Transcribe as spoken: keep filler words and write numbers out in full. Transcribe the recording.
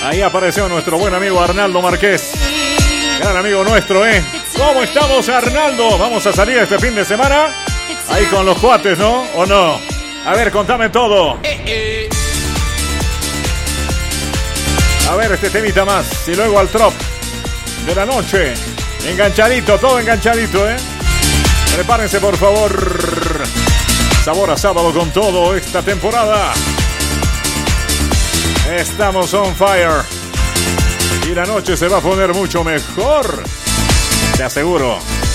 Ahí apareció nuestro buen amigo Arnaldo Márquez. Gran amigo nuestro, ¿eh? ¿Cómo estamos, Arnaldo? ¿Vamos a salir este fin de semana? Ahí con los cuates, ¿no? ¿O no? A ver, contame todo. A ver, este temita más. Y luego al trop de la noche. Enganchadito, todo enganchadito, ¿eh? Prepárense, por favor. Sabor a sábado con todo esta temporada. Estamos on fire. Y la noche se va a poner mucho mejor. Te aseguro.